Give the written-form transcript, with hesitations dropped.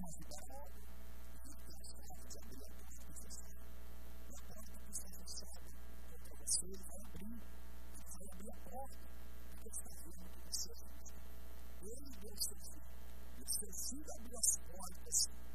uma vida nova. E Deus vai te abrir a porta que fechada. E a porta que está fechada contra você, ele vai abrir. Ele vai abrir a porta, porque está vendo que você é justo. Ele deu o seu filho. E o seu filho abriu as portas